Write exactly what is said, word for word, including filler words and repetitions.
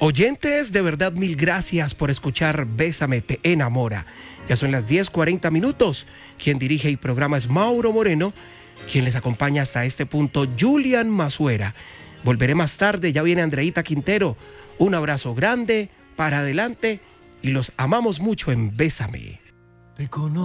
Oyentes, de verdad mil gracias por escuchar Bésame, te enamora. Ya son las diez cuarenta minutos. Quien dirige el programa es Mauro Moreno. Quien les acompaña hasta este punto, Julian Masuera. Volveré más tarde, ya viene Andreita Quintero. Un abrazo grande, para adelante, y los amamos mucho en Bésame. Te conozco.